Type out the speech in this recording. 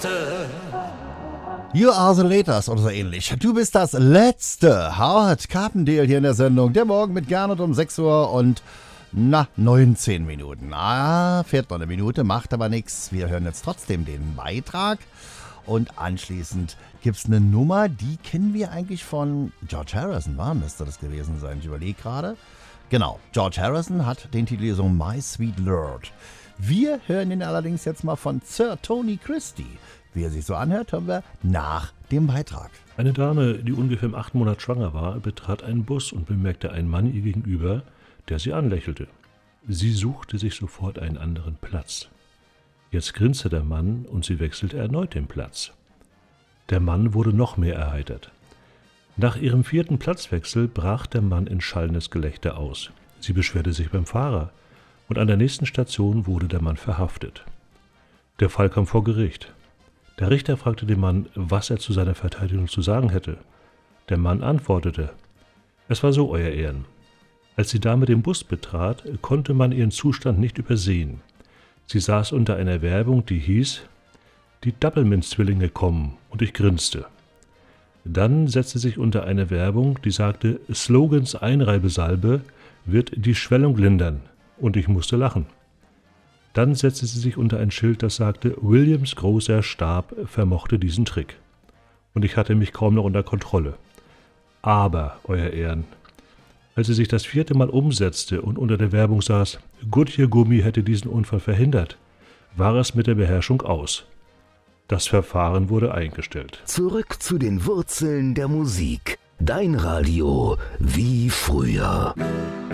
Letzte. You are the latest oder so ähnlich. Du bist das Letzte. Howard Carpendale hier in der Sendung. Der Morgen mit Gernot um 6 Uhr und 19 Minuten. Fährt noch eine Minute, macht aber nichts. Wir hören jetzt trotzdem den Beitrag. Und anschließend gibt es eine Nummer, die kennen wir eigentlich von George Harrison. Müsste das gewesen sein? Ich überlege gerade. Genau, George Harrison hat den Titel so My Sweet Lord. Wir hören ihn allerdings jetzt mal von Sir Tony Christie. Wie er sich so anhört, hören wir nach dem Beitrag. Eine Dame, die ungefähr im 8. Monat schwanger war, betrat einen Bus und bemerkte einen Mann ihr gegenüber, der sie anlächelte. Sie suchte sich sofort einen anderen Platz. Jetzt grinste der Mann und sie wechselte erneut den Platz. Der Mann wurde noch mehr erheitert. Nach ihrem 4. Platzwechsel brach der Mann in schallendes Gelächter aus. Sie beschwerte sich beim Fahrer und an der nächsten Station wurde der Mann verhaftet. Der Fall kam vor Gericht. Der Richter fragte den Mann, was er zu seiner Verteidigung zu sagen hätte. Der Mann antwortete: Es war so, Euer Ehren. Als die Dame den Bus betrat, konnte man ihren Zustand nicht übersehen. Sie saß unter einer Werbung, die hieß: Die Doublemint-Zwillinge kommen, und ich grinste. Dann setzte sich unter eine Werbung, die sagte: Slogans Einreibesalbe wird die Schwellung lindern, und ich musste lachen. Dann setzte sie sich unter ein Schild, das sagte: Williams großer Stab vermochte diesen Trick. Und ich hatte mich kaum noch unter Kontrolle. Aber, Euer Ehren, als sie sich das 4. Mal umsetzte und unter der Werbung saß, Goodyear Gummi hätte diesen Unfall verhindert, war es mit der Beherrschung aus. Das Verfahren wurde eingestellt. Zurück zu den Wurzeln der Musik. Dein Radio wie früher.